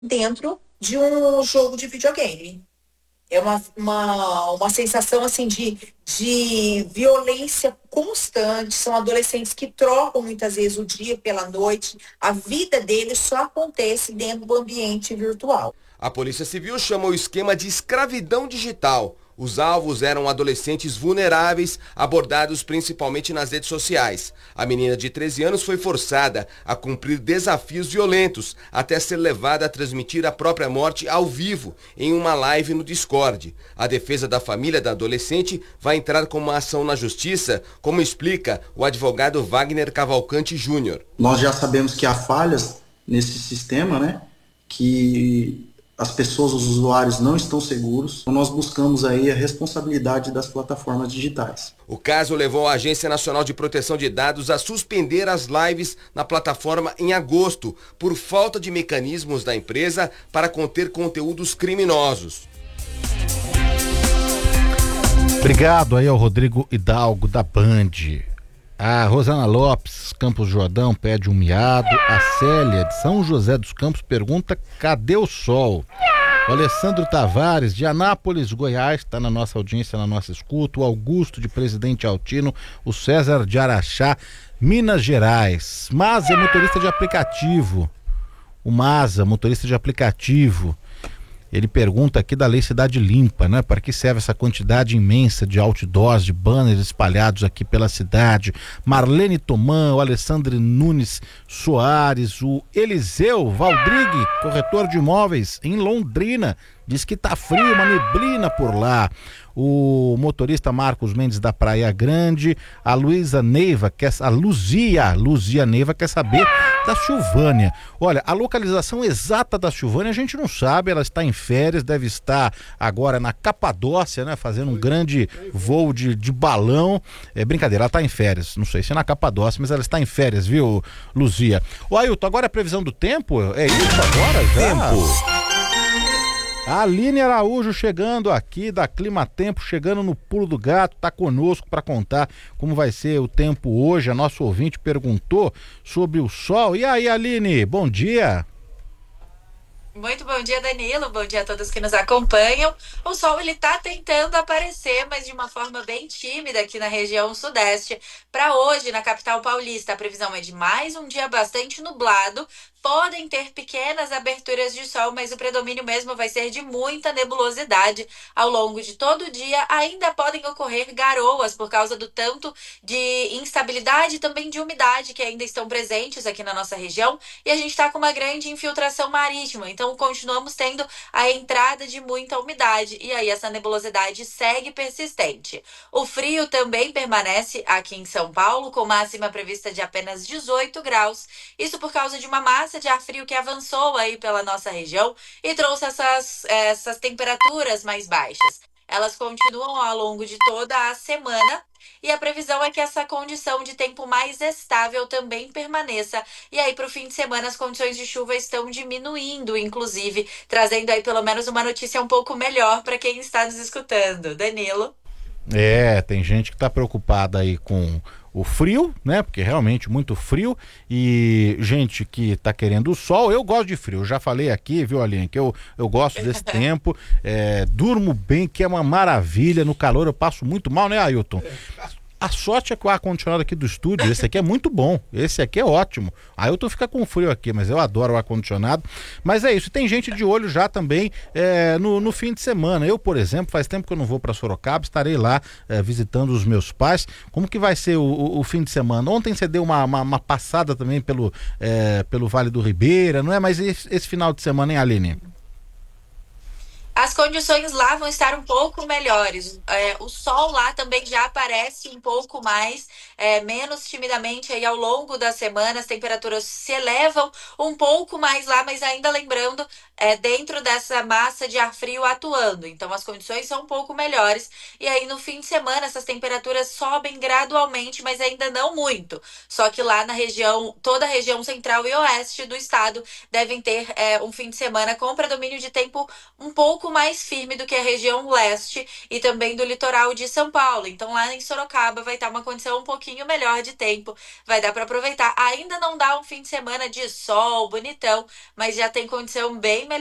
dentro de um jogo de videogame. É uma sensação assim de violência constante. São adolescentes que trocam muitas vezes o dia pela noite. A vida deles só acontece dentro do ambiente virtual. A Polícia Civil chama o esquema de escravidão digital. Os alvos eram adolescentes vulneráveis, abordados principalmente nas redes sociais. A menina de 13 anos foi forçada a cumprir desafios violentos, até ser levada a transmitir a própria morte ao vivo, em uma live no Discord. A defesa da família da adolescente vai entrar com uma ação na justiça, como explica o advogado Wagner Cavalcante Júnior. Nós já sabemos que há falhas nesse sistema, né? Que as pessoas, os usuários não estão seguros. Então nós buscamos aí a responsabilidade das plataformas digitais. O caso levou a Agência Nacional de Proteção de Dados a suspender as lives na plataforma em agosto, por falta de mecanismos da empresa para conter conteúdos criminosos. Obrigado aí ao Rodrigo Hidalgo da Band. A Rosana Lopes, Campos Jordão, pede um miado. A Célia, de São José dos Campos, pergunta: cadê o sol? O Alessandro Tavares, de Anápolis, Goiás, está na nossa audiência, na nossa escuta. O Augusto, de Presidente Altino. O César de Araxá, Minas Gerais. Maza, motorista de aplicativo. O Maza, motorista de aplicativo. Ele pergunta aqui da Lei Cidade Limpa, né? Para que serve essa quantidade imensa de outdoors, de banners espalhados aqui pela cidade? Marlene Tomã, o Alessandro Nunes Soares, o Eliseu Valdrigue, corretor de imóveis em Londrina, diz que tá frio, uma neblina por lá. O motorista Marcos Mendes da Praia Grande, a Luísa Neiva, a Luzia Neiva quer saber da Silvânia. Olha, a localização exata da Silvânia a gente não sabe, ela está em férias, deve estar agora na Capadócia, né, fazendo um grande voo de balão. É brincadeira, ela está em férias, não sei se é na Capadócia, mas ela está em férias, viu, Luzia? Ô Ailton, agora é a previsão do tempo? É isso agora já? Tempo. A Aline Araújo chegando aqui da Clima Tempo, chegando no Pulo do Gato, tá conosco para contar como vai ser o tempo hoje. A nossa ouvinte perguntou sobre o sol. E aí, Aline, bom dia. Muito bom dia, Danilo. Bom dia a todos que nos acompanham. O sol ele tá tentando aparecer, mas de uma forma bem tímida aqui na região sudeste. Para hoje, na capital paulista, a previsão é de mais um dia bastante nublado. Podem ter pequenas aberturas de sol, mas o predomínio mesmo vai ser de muita nebulosidade ao longo de todo o dia. Ainda podem ocorrer garoas por causa do tanto de instabilidade e também de umidade que ainda estão presentes aqui na nossa região. E a gente está com uma grande infiltração marítima, então continuamos tendo a entrada de muita umidade. E aí essa nebulosidade segue persistente. O frio também permanece aqui em São Paulo, com máxima prevista de apenas 18 graus. Isso por causa de uma massa de ar frio que avançou aí pela nossa região e trouxe essas temperaturas mais baixas. Elas continuam ao longo de toda a semana e a previsão é que essa condição de tempo mais estável também permaneça. E aí, para o fim de semana, as condições de chuva estão diminuindo, inclusive, trazendo aí pelo menos uma notícia um pouco melhor para quem está nos escutando. Danilo? Tem gente que está preocupada aí com o frio, né? Porque realmente muito frio, e gente que tá querendo o sol. Eu gosto de frio, eu já falei aqui, viu, Aline, que eu gosto desse tempo, durmo bem, que é uma maravilha. No calor eu passo muito mal, né, Ailton? A sorte é que o ar-condicionado aqui do estúdio, esse aqui é muito bom, esse aqui é ótimo. Ailton fica com frio aqui, mas eu adoro o ar-condicionado. Mas é isso, tem gente de olho já também no fim de semana. Eu, por exemplo, faz tempo que eu não vou para Sorocaba, estarei lá visitando os meus pais. Como que vai ser o fim de semana? Ontem você deu uma passada também pelo Vale do Ribeira, não é? Mas esse final de semana, hein, Aline? As condições lá vão estar um pouco melhores. O sol lá também já aparece um pouco mais, menos timidamente aí ao longo da semana. As temperaturas se elevam um pouco mais lá, mas ainda lembrando, dentro dessa massa de ar frio atuando. Então as condições são um pouco melhores. E aí no fim de semana essas temperaturas sobem gradualmente, mas ainda não muito. Só que lá na região, toda a região central e oeste do estado devem ter um fim de semana com predomínio de tempo um pouco mais firme do que a região leste e também do litoral de São Paulo. Então lá em Sorocaba vai estar uma condição um pouquinho melhor de tempo, vai dar para aproveitar. Ainda não dá um fim de semana de sol bonitão, mas já tem condição bem melhor